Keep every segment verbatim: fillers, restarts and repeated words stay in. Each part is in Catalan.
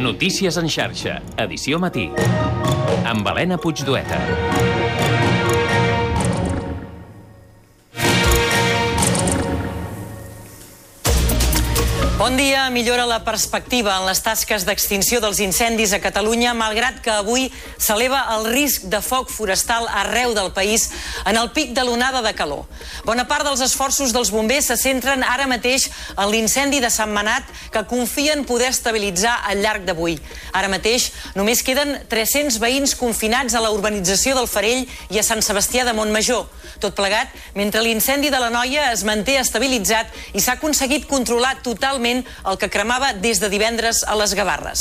Notícies en xarxa, edició matí, amb Helena Puigdueta. Bon dia. Millora la perspectiva en les tasques d'extinció dels incendis a Catalunya, malgrat que avui s'eleva el risc de foc forestal arreu del país en el pic de l'onada de calor. Bona part dels esforços dels bombers se centren ara mateix en l'incendi de Sentmenat, que confien poder estabilitzar al llarg d'avui. Ara mateix només queden tres-cents veïns confinats a la urbanització del Farell i a Sant Sebastià de Montmajor. Tot plegat, mentre l'incendi de l'Anoia es manté estabilitzat i s'ha aconseguit controlar totalment el que cremava des de divendres a les Gavarres.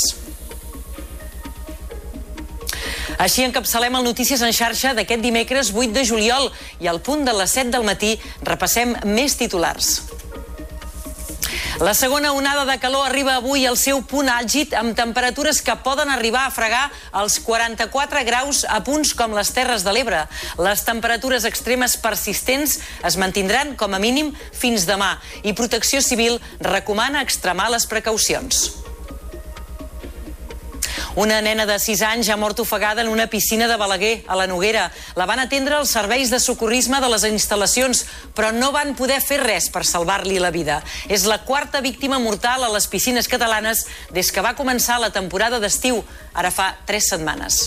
Així encapçalem el Notícies en xarxa d'aquest dimecres vuit de juliol i al punt de les set del matí repassem més titulars. La segona onada de calor arriba avui al seu punt àlgid amb temperatures que poden arribar a fregar els quaranta-quatre graus a punts com les Terres de l'Ebre. Les temperatures extremes persistents es mantindran com a mínim fins demà i Protecció Civil recomana extremar les precaucions. Una nena de sis anys ha mort ofegada en una piscina de Balaguer, a la Noguera. La van atendre els serveis de socorrisme de les instal·lacions, però no van poder fer res per salvar-li la vida. És la quarta víctima mortal a les piscines catalanes des que va començar la temporada d'estiu, ara fa tres setmanes.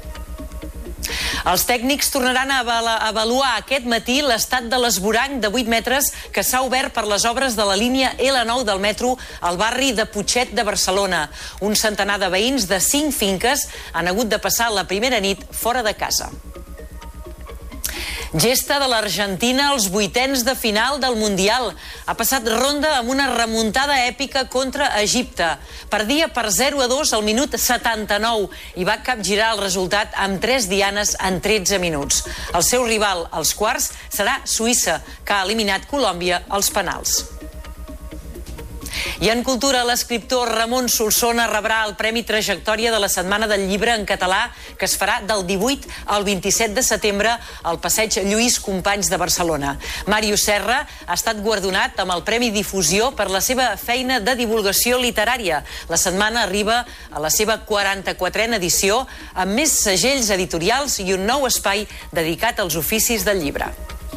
Els tècnics tornaran a avaluar aquest matí l'estat de l'esvoranc de vuit metres que s'ha obert per les obres de la línia L nou del metro al barri de Putxet de Barcelona. Un centenar de veïns de cinc finques han hagut de passar la primera nit fora de casa. Gesta de l'Argentina als vuitens de final del Mundial. Ha passat ronda amb una remuntada èpica contra Egipte. Perdia per zero a dos al minut setanta-nou i va capgirar el resultat amb tres dianes en tretze minuts. El seu rival als quarts serà Suïssa, que ha eliminat Colòmbia als penals. I en cultura, l'escriptor Ramon Solsona rebrà el Premi Trajectòria de la Setmana del Llibre en català, que es farà del divuit al vint-i-set de setembre al Passeig Lluís Companys de Barcelona. Màrius Serra ha estat guardonat amb el Premi Difusió per la seva feina de divulgació literària. La setmana arriba a la seva quaranta-quatrena edició amb més segells editorials i un nou espai dedicat als oficis del llibre.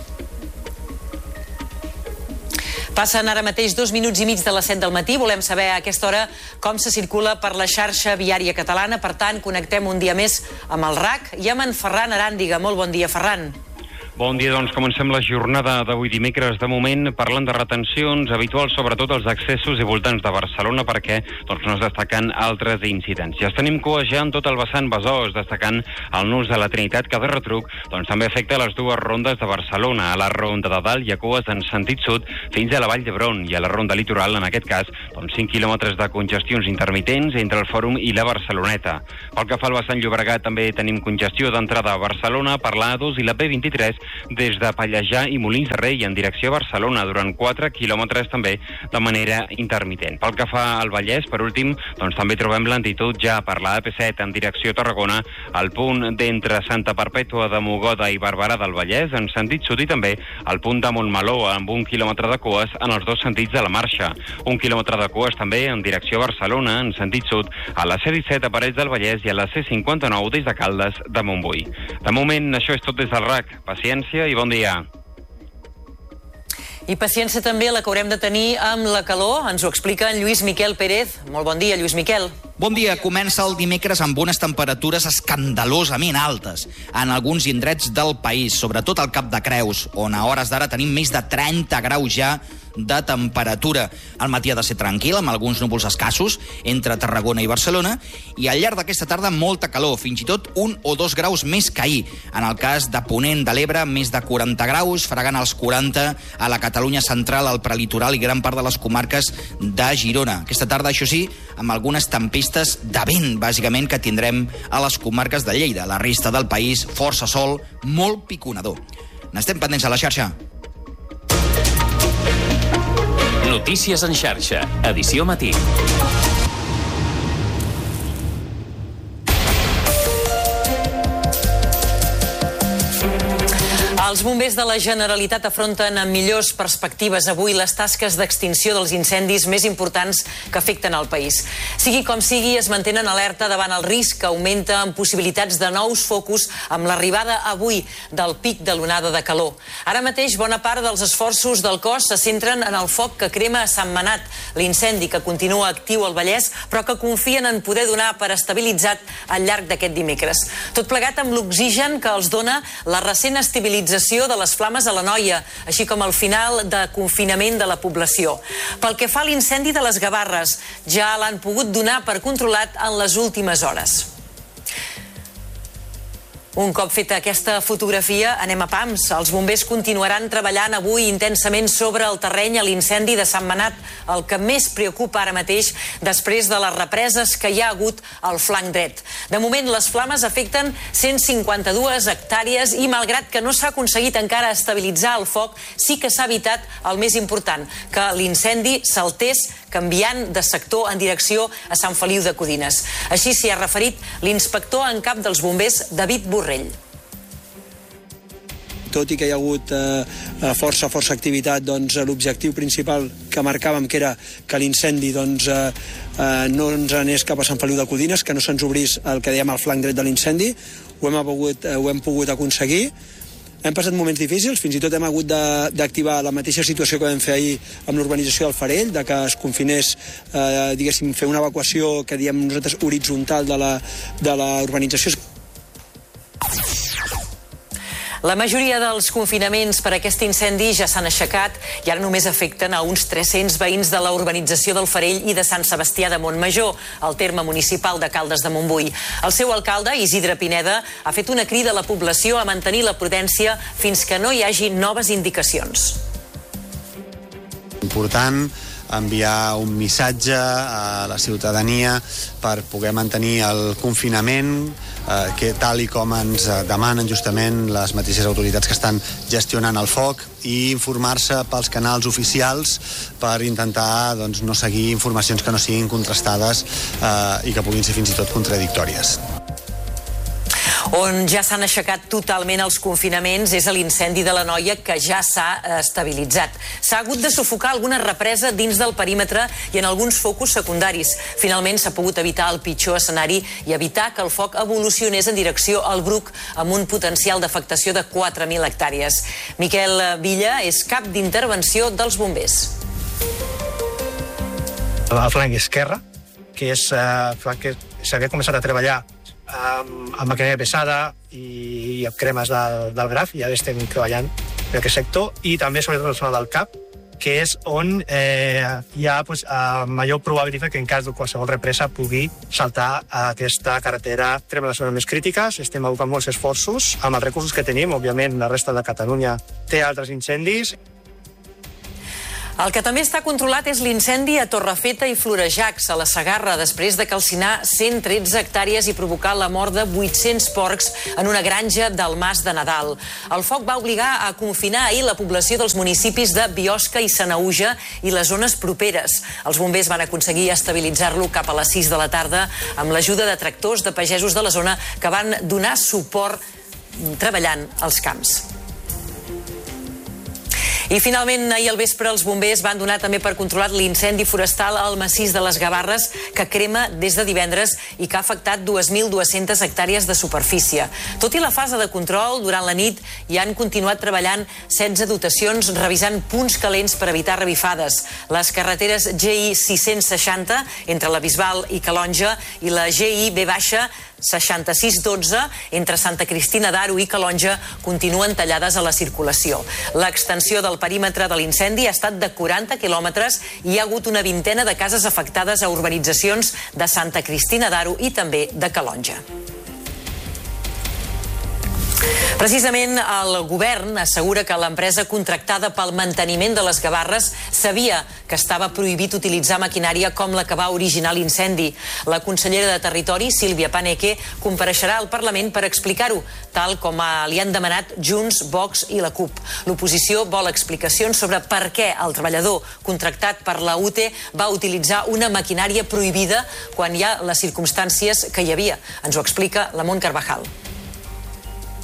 Passen ara mateix dos minuts i mig de les set del matí. Volem saber a aquesta hora com se circula per la xarxa viària catalana. Per tant, connectem un dia més amb el R A C i amb en Ferran Aràndiga. Molt bon dia, Ferran. Bon dia, doncs comencem la jornada d'avui dimecres. De moment, parlant de retencions habituals, sobretot als accessos i voltants de Barcelona, perquè doncs, no es destaquen altres incidències. Tenim cua ja en tot el vessant Besòs, destacant el nus de la Trinitat, que de retruc doncs, també afecta les dues rondes de Barcelona. A la ronda de dalt hi ha cues en sentit sud fins a la Vall d'Hebron, i a la ronda litoral, en aquest cas, doncs, cinc quilòmetres de congestions intermitents entre el Fòrum i la Barceloneta. Pel que fa al vessant Llobregat, també tenim congestió d'entrada a Barcelona per l'A dos i la P vint-i-tres, des de Pallejà i Molins de Rei en direcció a Barcelona, durant quatre quilòmetres també de manera intermitent. Pel que fa al Vallès, per últim, doncs també trobem lentitud ja per la A P set en direcció a Tarragona, al punt d'entre Santa Perpètua de Mogoda i Barberà del Vallès, en sentit sud, i també al punt de Montmeló, amb un quilòmetre de cues en els dos sentits de la marxa. Un quilòmetre de cues també en direcció a Barcelona, en sentit sud, a la C disset a Parets del Vallès i a la C cinquanta-nou des de Caldes de Montbui. De moment, això és tot des del R A C. Paciència i bon dia. I paciència també la que haurem de tenir amb la calor. Ens ho explica en Lluís Miquel Pérez. Molt bon dia, Lluís Miquel. Bon dia. Comença el dimecres amb unes temperatures escandalosament altes en alguns indrets del país, sobretot al Cap de Creus, on a hores d'ara tenim més de trenta graus ja de temperatura. El matí ha de ser tranquil, amb alguns núvols escassos entre Tarragona i Barcelona, i al llarg d'aquesta tarda molta calor, fins i tot un o dos graus més que ahir. En el cas de Ponent de l'Ebre, més de quaranta graus, fregant els quaranta a la Catalunya central, al prelitoral i gran part de les comarques de Girona. Aquesta tarda, això sí, amb algunes tempestes de vent, bàsicament, que tindrem a les comarques de Lleida. La resta del país, força sol, molt piconador. N'estem pendents a la xarxa. Notícies en xarxa, edició matí. El Els bombers de la Generalitat afronten amb millors perspectives avui les tasques d'extinció dels incendis més importants que afecten el país. Sigui com sigui, es mantenen alerta davant el risc que augmenta amb possibilitats de nous focus amb l'arribada avui del pic de l'onada de calor. Ara mateix, bona part dels esforços del cos se centren en el foc que crema a Sentmenat, l'incendi que continua actiu al Vallès, però que confien en poder donar per estabilitzat al llarg d'aquest dimecres. Tot plegat amb l'oxigen que els dona la recent estabilització de les flames a l'Anoia, així com el final de confinament de la població. Pel que fa a l'incendi de les Gavarres, ja l'han pogut donar per controlat en les últimes hores. Un cop feta aquesta fotografia, anem a pams. Els bombers continuaran treballant avui intensament sobre el terreny a l'incendi de Sentmenat, el que més preocupa ara mateix després de les represes que hi ha hagut al flanc dret. De moment, les flames afecten cent cinquanta-dues hectàrees i, malgrat que no s'ha aconseguit encara estabilitzar el foc, sí que s'ha evitat el més important, que l'incendi saltés canviant de sector en direcció a Sant Feliu de Codines. Així s'hi ha referit l'inspector en cap dels bombers, David Borrell. Tot i que hi ha hagut eh, força, força activitat, doncs l'objectiu principal que marcàvem, que era que l'incendi doncs, eh, eh, no ens anés cap a Sant Feliu de Codines, que no se'ns obrís el que dèiem el flanc dret de l'incendi, ho hem pogut, eh, ho hem pogut aconseguir. Hem passat moments difícils, fins i tot hem hagut d'activar la mateixa situació que vam fer ahir amb l'urbanització del Farell, de que es confinés, eh, diguéssim, fer una evacuació que diem nosaltres horitzontal de la, de la urbanització. La majoria dels confinaments per aquest incendi ja s'han aixecat i ara només afecten a uns tres-cents veïns de la urbanització del Farell i de Sant Sebastià de Montmajor, al terme municipal de Caldes de Montbui. El seu alcalde, Isidre Pineda, ha fet una crida a la població a mantenir la prudència fins que no hi hagi noves indicacions. Important enviar un missatge a la ciutadania per poder mantenir el confinament, eh, que tal i com ens demanen justament les mateixes autoritats que estan gestionant el foc, i informar-se pels canals oficials per intentar doncs, no seguir informacions que no siguin contrastades eh, i que puguin ser fins i tot contradictòries. On ja s'han aixecat totalment els confinaments és a l'incendi de l'Anoia, que ja s'ha estabilitzat. S'ha hagut de sufocar alguna represa dins del perímetre i en alguns focus secundaris. Finalment s'ha pogut evitar el pitjor escenari i evitar que el foc evolucionés en direcció al Bruc amb un potencial d'afectació de quatre mil hectàrees. Miquel Villa és cap d'intervenció dels bombers. El flanc esquerre, que és el flanc que s'havia començat a treballar amb, amb maquinària pesada i amb cremes del, del graf, i ara estem treballant en aquest sector, i també sobretot la zona del Cap, que és on eh, hi ha pues, eh, major probabilitat que en cas de qualsevol represa pugui saltar a aquesta carretera. Trem les zones més crítiques, estem abocant molts esforços amb els recursos que tenim. Òbviament, la resta de Catalunya té altres incendis. El que també està controlat és l'incendi a Torrefeta i Florejacs, a la Segarra, després de calcinar cent tretze hectàrees i provocar la mort de vuit-cents porcs en una granja del Mas de Nadal. El foc va obligar a confinar ahir la població dels municipis de Biosca i Sanaüja i les zones properes. Els bombers van aconseguir estabilitzar-lo cap a les sis de la tarda amb l'ajuda de tractors de pagesos de la zona que van donar suport treballant als camps. I finalment, ahir al vespre, els bombers van donar també per controlat l'incendi forestal al massís de les Gavarres, que crema des de divendres i que ha afectat dues mil dues-centes hectàrees de superfície. Tot i la fase de control, durant la nit hi han continuat treballant setze dotacions revisant punts calents per evitar revifades. Les carreteres G I sis-cents seixanta, entre la Bisbal i Calonja, i la G I B seixanta-sis dotze, entre Santa Cristina d'Aro i Calonja, continuen tallades a la circulació. L'extensió del perímetre de l'incendi ha estat de quaranta quilòmetres i hi ha hagut una vintena de cases afectades a urbanitzacions de Santa Cristina d'Aro i també de Calonja. Precisament el govern assegura que l'empresa contractada pel manteniment de les Gavarres sabia que estava prohibit utilitzar maquinària com la que va originar l'incendi. La consellera de Territori, Sílvia Paneque, compareixerà al Parlament per explicar-ho, tal com li han demanat Junts, Vox i la CUP. L'oposició vol explicacions sobre per què el treballador contractat per la U T va utilitzar una maquinària prohibida quan hi ha les circumstàncies que hi havia. Ens ho explica la Mont Carvajal.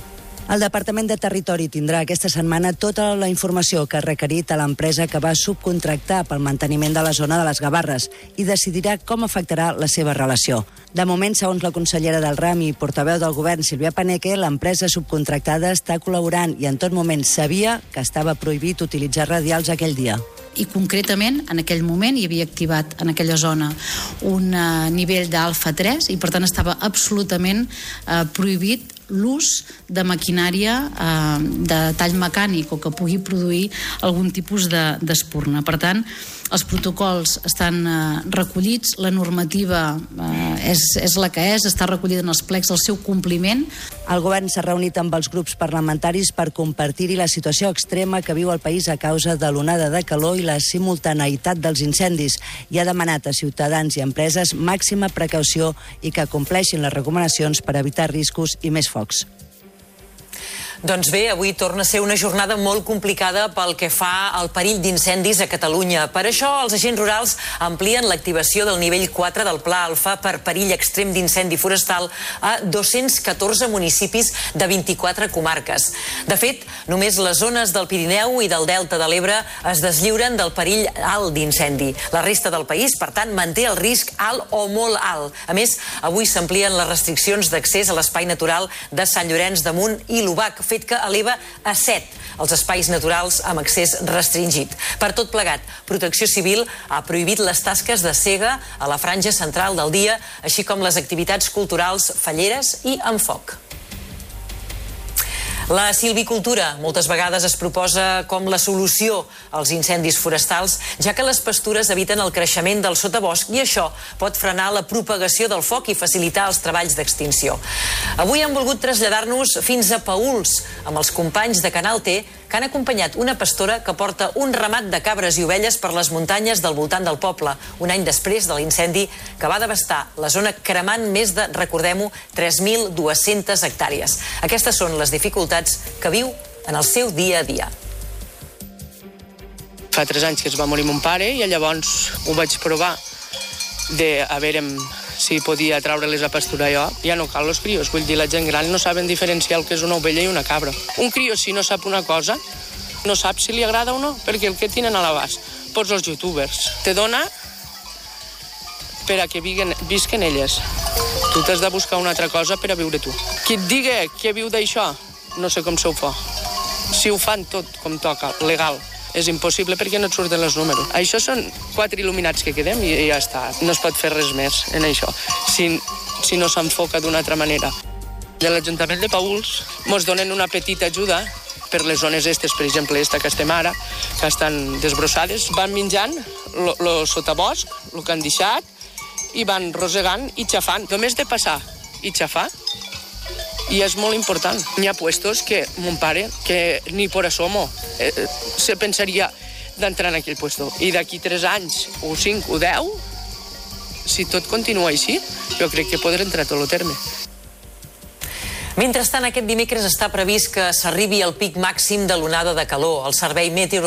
El Departament de Territori tindrà aquesta setmana tota la informació que ha requerit a l'empresa que va subcontractar pel manteniment de la zona de les Gavarres i decidirà com afectarà la seva relació. De moment, segons la consellera del RAM i portaveu del govern, Sílvia Paneque, l'empresa subcontractada està col·laborant i en tot moment sabia que estava prohibit utilitzar radials aquell dia. I concretament, en aquell moment, hi havia activat en aquella zona un uh, nivell d'alfa tres i per tant estava absolutament uh, prohibit l'ús de maquinària eh, de tall mecànic o que pugui produir algun tipus de, d'espurna. Per tant, els protocols estan eh, recollits, la normativa eh, és, és la que és, està recollida en els plecs del seu compliment. El govern s'ha reunit amb els grups parlamentaris per compartir-hi la situació extrema que viu el país a causa de l'onada de calor i la simultaneïtat dels incendis i ha demanat a ciutadans i empreses màxima precaució i que compleixin les recomanacions per evitar riscos i més focs. Doncs bé, avui torna a ser una jornada molt complicada pel que fa al perill d'incendis a Catalunya. Per això, els agents rurals amplien l'activació del nivell quatre del Pla Alfa per perill extrem d'incendi forestal a dos-cents catorze municipis de vint-i-quatre comarques. De fet, només les zones del Pirineu i del Delta de l'Ebre es deslliuren del perill alt d'incendi. La resta del país, per tant, manté el risc alt o molt alt. A més, avui s'amplien les restriccions d'accés a l'espai natural de Sant Llorenç de Munt i l'Obac, fet que eleva a set els espais naturals amb accés restringit. Per tot plegat, Protecció Civil ha prohibit les tasques de sega a la franja central del dia, així com les activitats culturals falleres i amb foc. La silvicultura moltes vegades es proposa com la solució als incendis forestals, ja que les pastures eviten el creixement del sotabosc i això pot frenar la propagació del foc i facilitar els treballs d'extinció. Avui hem volgut traslladar-nos fins a Paüls amb els companys de Canal T que han acompanyat una pastora que porta un ramat de cabres i ovelles per les muntanyes del voltant del poble, un any després de l'incendi que va devastar la zona cremant més de, recordem-ho, tres mil dues-centes hectàrees. Aquestes són les dificultats que viu en el seu dia a dia. Fa tres anys que es va morir mon pare i llavors ho vaig provar de a veure si podia treure-les a pasturar jo. Ja no cal els crios, vull dir, la gent gran no saben diferenciar el que és una ovella i una cabra. Un crió, si no sap una cosa, no sap si li agrada o no, perquè el que tenen a l'abast, pots els youtubers, te dona per a que viguen, visquen elles. Tu t'has de buscar una altra cosa per a viure tu. Qui et diga que viu d'això, no sé com se ho fa. Si ho fan tot com toca, legal, és impossible perquè no et surten els números. Això són quatre il·luminats que quedem i ja està. No es pot fer res més en això, si, si no s'enfoca d'una altra manera. De l'Ajuntament de Paüls ens donen una petita ajuda per les zones estes, per exemple, esta que estem ara, que estan desbrossades. Van menjant el sotabosc, el que han deixat, i van rosegant i xafant. Només de passar i xafar, i és molt important. Hi ha puestos que mon pare, que ni por asomo, eh, se pensaria d'entrar en aquell puesto. I d'aquí tres anys, o cinc, o deu, si tot continua així, jo crec que podré entrar a tot el terme. Mentrestant, aquest dimecres està previst que s'arribi al pic màxim de l'onada de calor. El Servei Meteorològic